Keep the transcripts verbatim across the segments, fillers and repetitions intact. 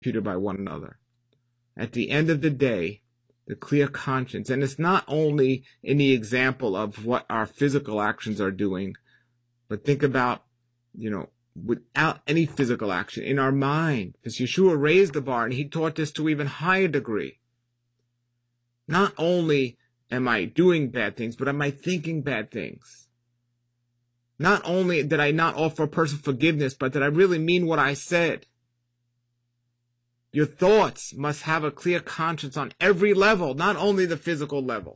imputed by one another. At the end of the day, the clear conscience, and it's not only in the example of what our physical actions are doing, but think about, you know, without any physical action, in our mind, because Yeshua raised the bar and he taught this to even higher degree. Not only am I doing bad things, but am I thinking bad things? Not only did I not offer a person forgiveness, but did I really mean what I said? Your thoughts must have a clear conscience on every level, not only the physical level.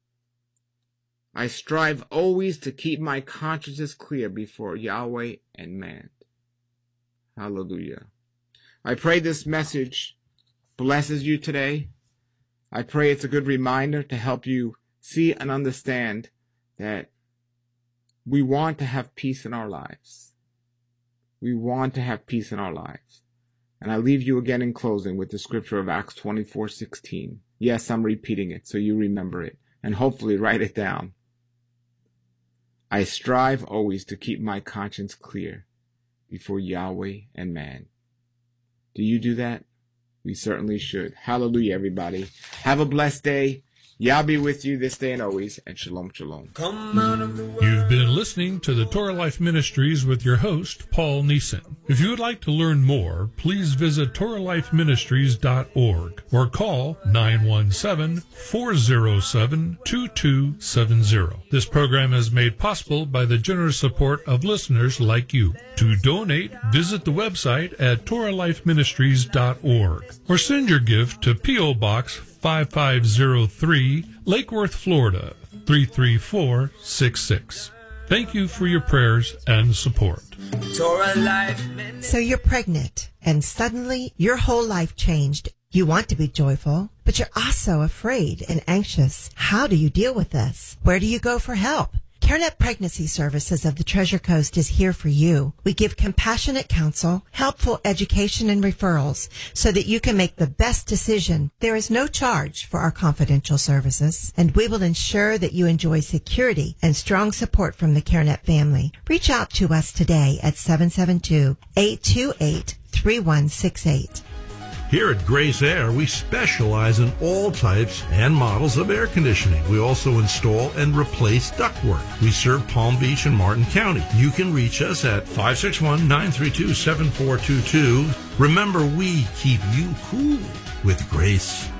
I strive always to keep my consciences clear before Yahweh and man. Hallelujah. I pray this message blesses you today. I pray it's a good reminder to help you see and understand that we want to have peace in our lives. We want to have peace in our lives. And I leave you again in closing with the scripture of Acts twenty-four sixteen. Yes, I'm repeating it so you remember it and hopefully write it down. I strive always to keep my conscience clear before Yahweh and man. Do you do that? We certainly should. Hallelujah, everybody. Have a blessed day. Yah be with you this day and always, and shalom, shalom. You've been listening to the Torah Life Ministries with your host, Paul Neeson. If you would like to learn more, please visit Torah Life Ministries dot org or call nine one seven, four zero seven, two two seven zero. This program is made possible by the generous support of listeners like you. To donate, visit the website at Torah Life Ministries dot org or send your gift to P O. Box five five zero three, Lake Worth, Florida, three three four six six. Thank you for your prayers and support. So you're pregnant, and suddenly your whole life changed. You want to be joyful, but you're also afraid and anxious. How do you deal with this? Where do you go for help? CareNet Pregnancy Services of the Treasure Coast is here for you. We give compassionate counsel, helpful education, and referrals so that you can make the best decision. There is no charge for our confidential services, and we will ensure that you enjoy security and strong support from the CareNet family. Reach out to us today at seven seven two, eight two eight, three one six eight. Here at Grace Air, we specialize in all types and models of air conditioning. We also install and replace ductwork. We serve Palm Beach and Martin County. You can reach us at five six one, nine three two, seven four two two. Remember, we keep you cool with Grace.